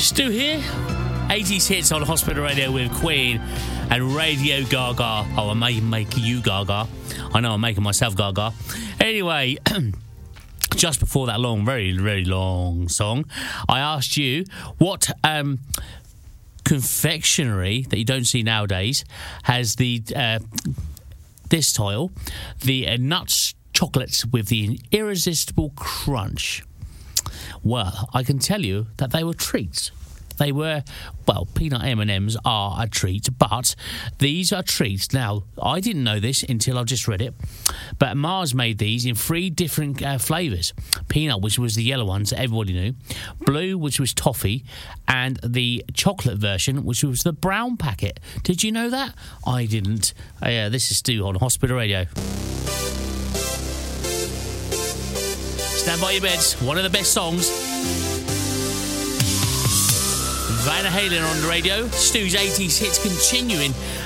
Stu here. 80s hits on Hospital Radio with Queen and Radio Gaga. Oh, I may make you Gaga. I know I'm making myself Gaga. Anyway, just before that long, very, very long song, I asked you what confectionery that you don't see nowadays has the this title, the nuts chocolates with the irresistible crunch. Well, I can tell you that they were treats. They were, well, peanut M&Ms are a treat, but these are treats. Now, I didn't know this until I just read it, but Mars made these in 3 different flavours. Peanut, which was the yellow ones that everybody knew, blue, which was toffee, and the chocolate version, which was the brown packet. Did you know that? I didn't. This is Stu on Hospital Radio. Stand by your beds. One of the best songs. Van Halen on the radio. Stu's 80s hits continuing